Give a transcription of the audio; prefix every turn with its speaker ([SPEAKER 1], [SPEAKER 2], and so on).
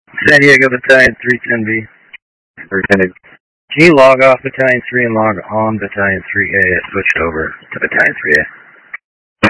[SPEAKER 1] San Diego Battalion 310B.
[SPEAKER 2] Can
[SPEAKER 1] you log off Battalion 3 and log on Battalion 3A? It switched over to Battalion 3A.